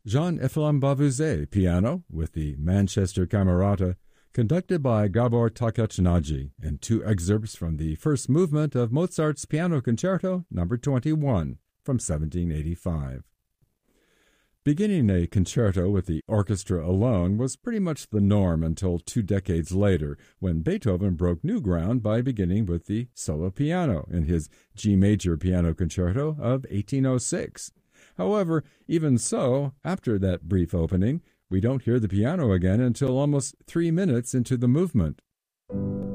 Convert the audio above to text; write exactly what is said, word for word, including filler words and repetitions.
Jean-Ephrem Bavuzet piano with the Manchester Camerata, conducted by Gabor Takachnagi, and two excerpts from the first movement of Mozart's Piano Concerto number twenty-one from seventeen eighty-five. Beginning a concerto with the orchestra alone was pretty much the norm until two decades later, when Beethoven broke new ground by beginning with the solo piano in his G major piano concerto of eighteen oh six. However, even so, after that brief opening, we don't hear the piano again until almost three minutes into the movement.